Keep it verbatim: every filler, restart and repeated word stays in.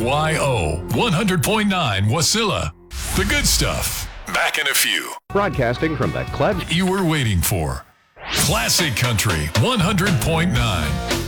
Y O one hundred point nine Wasilla. The good stuff. Back in a few. Broadcasting from the Cleb You were waiting for. Classic Country one hundred point nine.